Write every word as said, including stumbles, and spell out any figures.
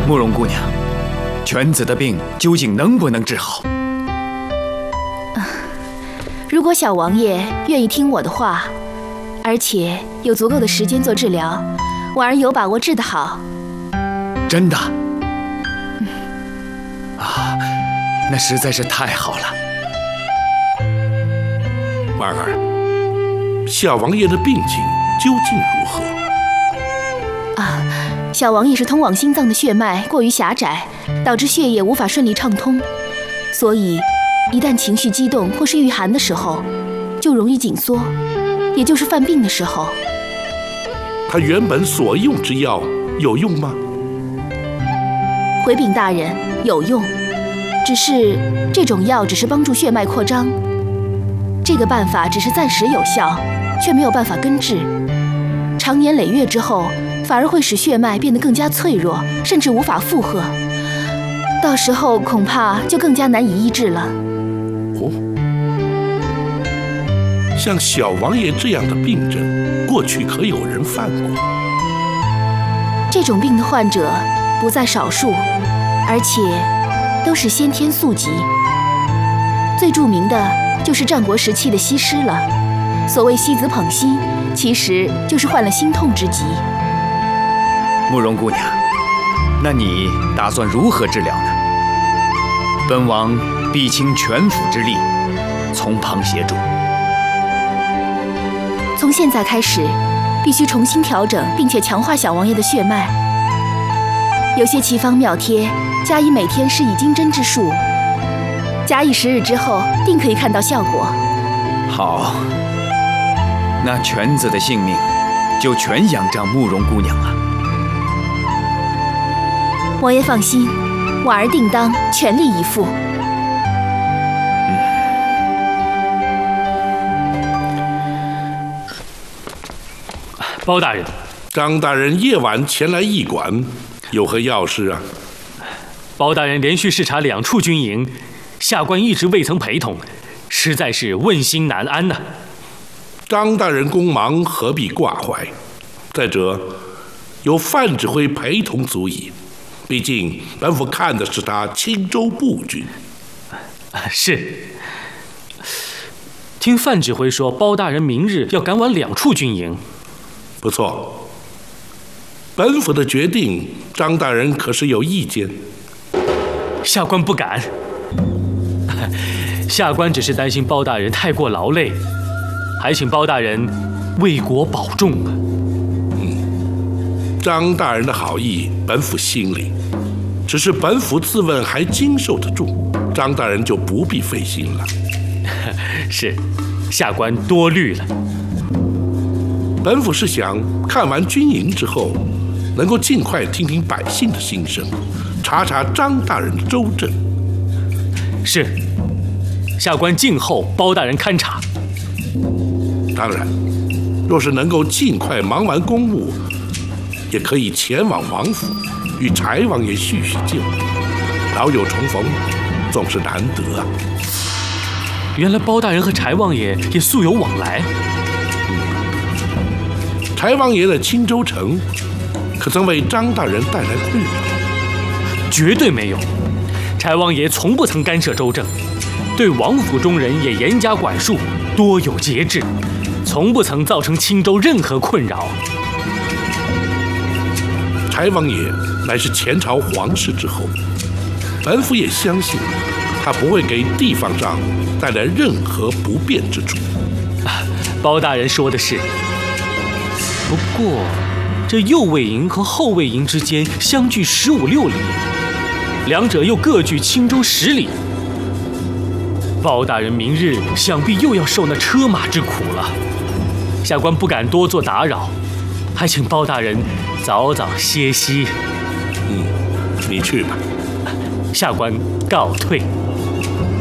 慕容姑娘，犬子的病究竟能不能治好？ 如果小王爷愿意听我的话，而且有足够的时间做治疗，婉儿有把握治得好。 真的？嗯、啊，那实在是太好了。 婉儿，小王爷的病情究竟如何？ 啊，小王爷是通往心脏的血脉过于狭窄，导致血液无法顺利畅通，所以一旦情绪激动或是遇寒的时候，就容易紧缩，也就是犯病的时候。 他原本所用之药有用吗？ 回禀大人，有用，只是这种药只是帮助血脉扩张，这个办法只是暂时有效，却没有办法根治。长年累月之后，反而会使血脉变得更加脆弱，甚至无法负荷。到时候恐怕就更加难以医治了。 哦，像小王爷这样的病症，过去可有人犯过？ 这种病的患者不在少数，而且都是先天宿疾。最著名的就是战国时期的西施了。所谓西子捧心，其实就是患了心痛之疾。 慕容姑娘，那你打算如何治疗呢？本王必倾全府之力，从旁协助。 从现在开始，必须重新调整并且强化小王爷的血脉。有些奇方妙贴，加以每天施以金针之术，假以时日之后，定可以看到效果。 好，那犬子的性命就全仰仗慕容姑娘了。 王爷放心，婉儿定当全力以赴。 包大人， 张大人夜晚前来驿馆，有何要事啊？ 包大人连续视察两处军营，下官一直未曾陪同，实在是问心难安呐、啊。 张大人公忙，何必挂怀？再者，有范指挥陪同足矣。毕竟本府看的是他青州步军。 是。听范指挥说，包大人明日要赶往两处军营。 不错。本府的决定，张大人可是有意见？ 下官不敢。下官只是担心包大人太过劳累，还请包大人为国保重啊。 嗯，张大人的好意，本府心领。只是本府自问还经受得住，张大人就不必费心了。 是，下官多虑了。 本府是想看完军营之后，能够尽快听听百姓的心声，查查张大人的州政。 是，下官静候包大人勘察。 当然，若是能够尽快忙完公务，也可以前往王府，与柴王爷叙叙旧。老友重逢，总是难得啊。 原来包大人和柴王爷也素有往来。 嗯，柴王爷的青州城，可曾为张大人带来困扰？ 绝对没有。柴王爷从不曾干涉州政，对王府中人也严加管束，多有节制，从不曾造成青州任何困扰。 柴王爷乃是前朝皇室之后，本府也相信他不会给地方上带来任何不便之处。 啊，包大人说的是。不过，这右卫营和后卫营之间相距十五六里，两者又各距青州十里。包大人明日想必又要受那车马之苦了，下官不敢多做打扰，还请包大人早早歇息。 嗯，你去吧。 下官告退。